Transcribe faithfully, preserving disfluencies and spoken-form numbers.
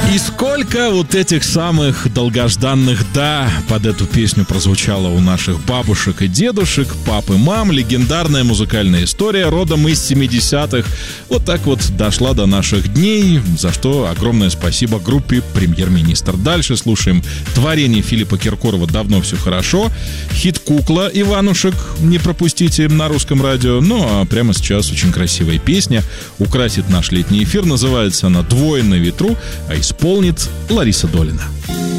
И сколько вот этих самых долгожданных «да» под эту песню прозвучало у наших бабушек и дедушек, пап и мам. Легендарная музыкальная история родом из семидесятых. Вот так вот дошла до наших дней, за что огромное спасибо группе «Премьер-министр». Дальше слушаем творение Филиппа Киркорова «Давно все хорошо». Хит «Кукла» Иванушек, не пропустите на русском радио. Ну а прямо сейчас очень красивая песня украсит наш летний эфир. Называется она «Двое на ветру», а исполнит Лариса Долина.